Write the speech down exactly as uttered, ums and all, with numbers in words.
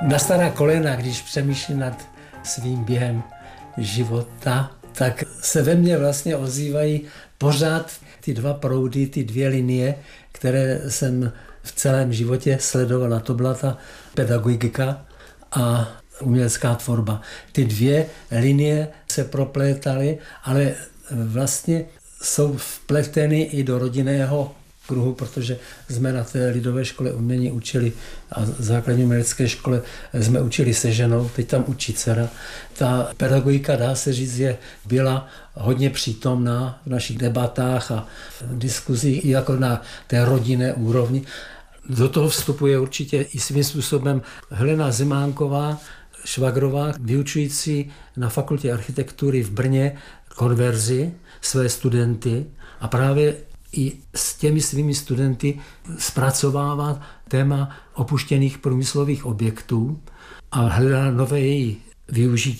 Na stará kolena, když přemýšlím nad svým během života, tak se ve mně vlastně ozývají pořád ty dva proudy, ty dvě linie, které jsem v celém životě sledovala. To byla ta pedagogika a umělecká tvorba. Ty dvě linie se proplétaly, ale vlastně jsou vpleteny i do rodinného kruhu, protože jsme na té lidové škole umění učili a základní umělecké škole jsme učili se ženou, teď tam učí dcera. Ta pedagogika, dá se říct, je, byla hodně přítomná v našich debatách a diskuzích i jako na té rodinné úrovni. Do toho vstupuje určitě i svým způsobem Helena Zemánková, švagrová, vyučující na fakultě architektury v Brně konverzi své studenty a právě i s těmi svými studenty zpracovává téma opuštěných průmyslových objektů a hledá nové její využití.